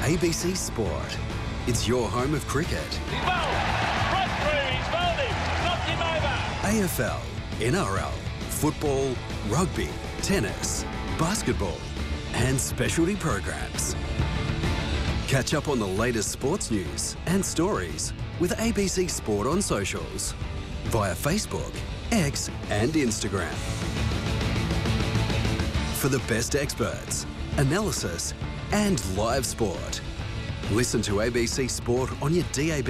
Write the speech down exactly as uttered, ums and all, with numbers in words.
A B C Sport. It's your home of cricket. He's bowled. Right through. He's bowled him. Knocked him over. A F L, N R L, football, rugby, tennis, basketball, and specialty programs. Catch up on the latest sports news and stories with A B C Sport on socials via Facebook, X, and Instagram. For the best experts, analysis, and live sport, listen to A B C Sport on your D A B